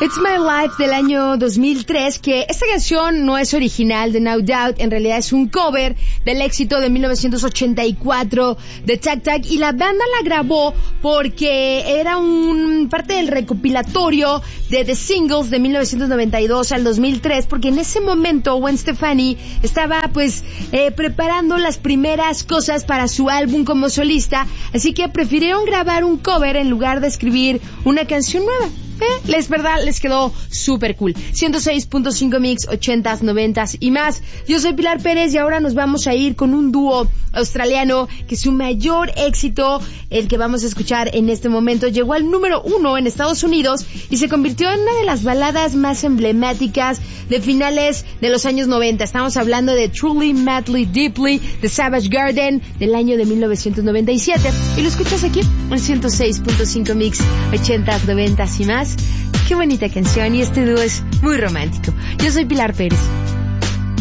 It's My Life del año 2003, que esta canción no es original de No Doubt, en realidad es un cover del éxito de 1984 de Tac Tac, y la banda la grabó porque era parte del recopilatorio de The Singles de 1992 al 2003, porque en ese momento Gwen Stefani estaba preparando las primeras cosas para su álbum como solista, así que prefirieron grabar un cover en lugar de escribir una canción nueva. Les quedó súper cool. 106.5 Mix, 80s, 90s y más. Yo soy Pilar Pérez y ahora nos vamos a ir con un dúo australiano que su mayor éxito, el que vamos a escuchar en este momento, llegó al número 1 en Estados Unidos y se convirtió en una de las baladas más emblemáticas de finales de los años 90. Estamos hablando de Truly, Madly, Deeply, de Savage Garden, del año de 1997. Y lo escuchas aquí en 106.5 Mix, 80s, 90s y más. Qué bonita canción, y este dúo es muy romántico. Yo soy Pilar Pérez.